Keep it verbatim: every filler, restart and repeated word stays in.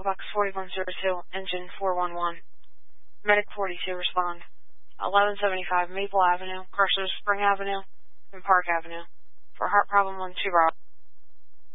Box forty-one zero two, Engine four one one. Medic forty-two, respond. eleven seventy-five Maple Avenue, Carson Spring Avenue, and Park Avenue. For heart problem on two Bravo.